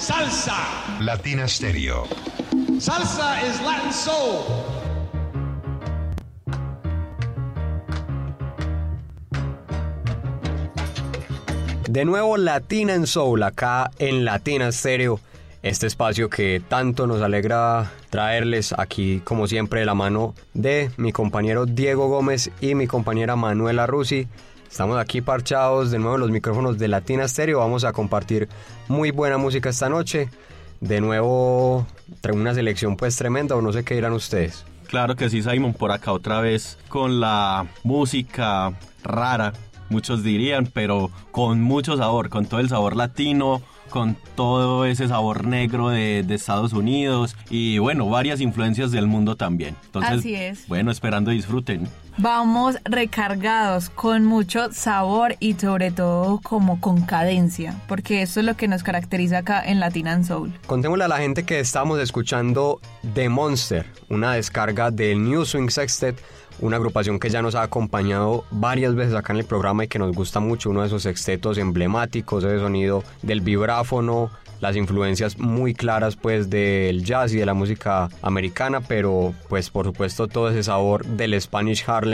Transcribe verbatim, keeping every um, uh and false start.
salsa. Latina Stereo. Salsa is Latin soul. De nuevo Latina en Soul, acá en Latina Stereo, este espacio que tanto nos alegra traerles aquí, como siempre, de la mano de mi compañero Diego Gómez y mi compañera Manuela Rusi. Estamos aquí parchados de nuevo en los micrófonos de Latina Stereo, vamos a compartir muy buena música esta noche. De nuevo, trae una selección pues tremenda, o no sé qué dirán ustedes. Claro que sí, Simon, por acá otra vez con la música rara, muchos dirían, pero con mucho sabor, con todo el sabor latino, con todo ese sabor negro de, de Estados Unidos y bueno, varias influencias del mundo también. Entonces, así es. Bueno, esperando disfruten. Vamos recargados con mucho sabor y sobre todo como con cadencia, porque eso es lo que nos caracteriza acá en Latina and Soul. Contémosle a la gente que estamos escuchando The Monster, una descarga del New Swing Sextet, una agrupación que ya nos ha acompañado varias veces acá en el programa y que nos gusta mucho, uno de esos sextetos emblemáticos, ese sonido del vibráfono, las influencias muy claras pues del jazz y de la música americana, pero pues por supuesto todo ese sabor del Spanish Harlem